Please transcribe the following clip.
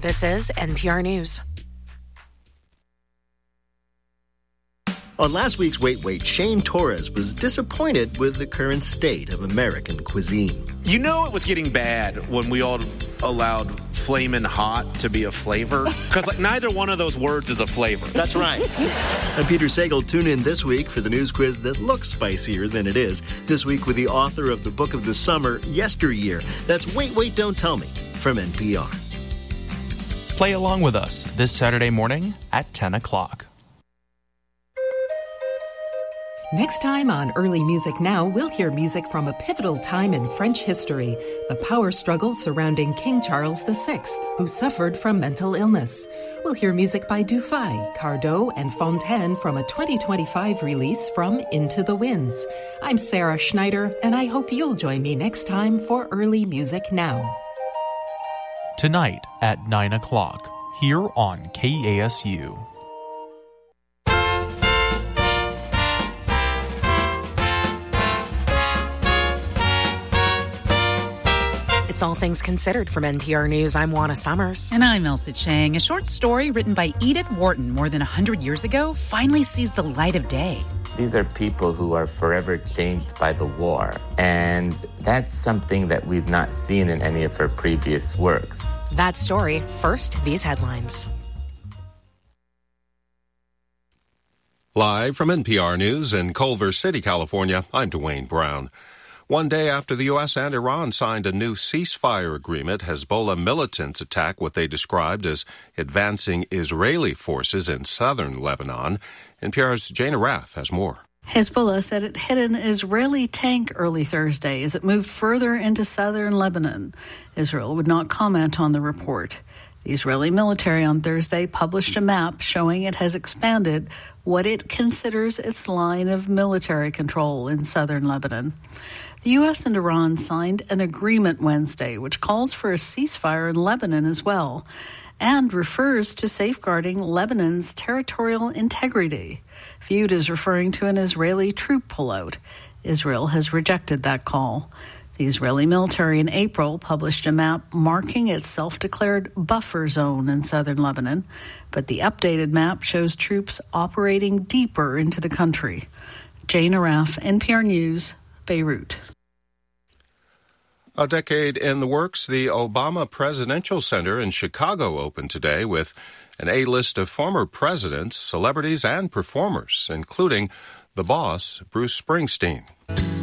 This is NPR News. On last week's Wait, Wait, Shane Torres was disappointed with the current state of American cuisine. You know it was getting bad when we all allowed flamin' hot to be a flavor? Because neither one of those words is a flavor. That's right. I'm Peter Sagal. Tune in this week for the news quiz that looks spicier than it is. This week with the author of the book of the summer, Yesteryear. That's Wait, Wait, Don't Tell Me from NPR. Play along with us this Saturday morning at 10 o'clock. Next time on Early Music Now, we'll hear music from a pivotal time in French history, the power struggles surrounding King Charles VI, who suffered from mental illness. We'll hear music by Dufay, Cardot, and Fontaine from a 2025 release from Into the Winds. I'm Sarah Schneider, and I hope you'll join me next time for Early Music Now. Tonight at 9 o'clock, here on KASU. It's All Things Considered from NPR News. I'm Juana Summers. And I'm Elsa Chang. A short story written by Edith Wharton more than 100 years ago finally sees the light of day. These are people who are forever changed by the war. And that's something that we've not seen in any of her previous works. That story. First, these headlines. Live from NPR News in Culver City, California, I'm Dwayne Brown. One day after the U.S. and Iran signed a new ceasefire agreement, Hezbollah militants attacked what they described as advancing Israeli forces in southern Lebanon. NPR's Jane Arraf has more. Hezbollah said it hit an Israeli tank early Thursday as it moved further into southern Lebanon. Israel would not comment on the report. The Israeli military on Thursday published a map showing it has expanded what it considers its line of military control in southern Lebanon. The U.S. and Iran signed an agreement Wednesday which calls for a ceasefire in Lebanon as well and refers to safeguarding Lebanon's territorial integrity, viewed as referring to an Israeli troop pullout. Israel has rejected that call. The Israeli military in April published a map marking its self-declared buffer zone in southern Lebanon, but the updated map shows troops operating deeper into the country. Jane Arraf, NPR News, Beirut. A decade in the works, the Obama Presidential Center in Chicago opened today with an A-list of former presidents, celebrities, and performers, including the boss, Bruce Springsteen.